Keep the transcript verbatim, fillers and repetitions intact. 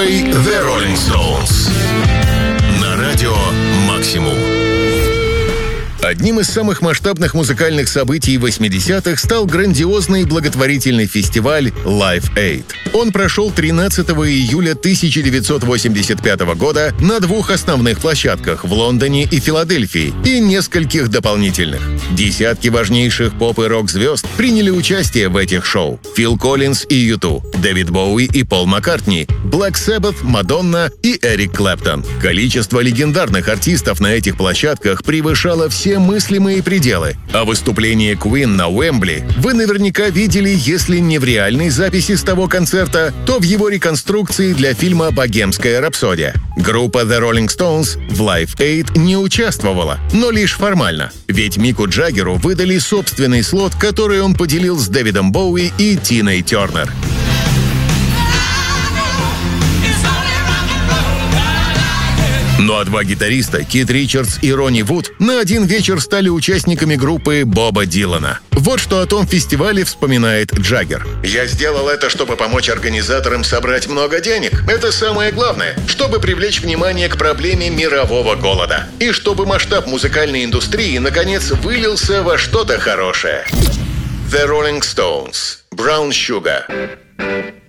группой The Rolling Stones на радио «Максимум». Одним из самых масштабных музыкальных событий восьмидесятых стал грандиозный благотворительный фестиваль Live Aid. Он прошел тринадцатого июля тысяча девятьсот восемьдесят пятого года на двух основных площадках в Лондоне и Филадельфии и нескольких дополнительных. Десятки важнейших поп- и рок-звезд приняли участие в этих шоу. Фил Коллинз и ю ту, Дэвид Боуи и Пол Маккартни, Black Sabbath, Мадонна и Эрик Клэптон. Количество легендарных артистов на этих площадках превышало все мыслимые пределы. А выступление Queen на Уэмбли вы наверняка видели, если не в реальной записи с того концерта, то в его реконструкции для фильма «Богемская рапсодия». Группа The Rolling Stones в Live Aid не участвовала, но лишь формально. Ведь Мику Джаггеру выдали собственный слот, который он поделил с Дэвидом Боуи и Тиной Тернер. Ну а два гитариста, Кит Ричардс и Ронни Вуд, на один вечер стали участниками группы Боба Дилана. Вот что о том фестивале вспоминает Джаггер. «Я сделал это, чтобы помочь организаторам собрать много денег. Это самое главное, чтобы привлечь внимание к проблеме мирового голода. И чтобы масштаб музыкальной индустрии, наконец, вылился во что-то хорошее». The Rolling Stones. Brown Sugar.